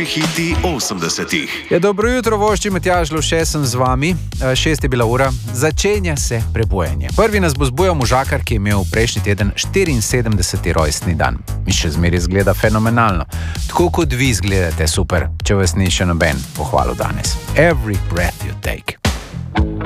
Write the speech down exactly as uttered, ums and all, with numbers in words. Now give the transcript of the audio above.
največji hiti osemdesetih. Ja, dobro jutro, vošči Matjaž Lovše sem z vami. Šest je bila ura. Začenja se prebujanje. Prvi nas bo zbujal možakar, ki je imel prejšnji teden štiriinsedemdeseti rojstni dan. Mi še zmeraj izgleda fenomenalno. Tako kot vi izgledate super, če vas ni še noben pohvalil danes. Every breath you take.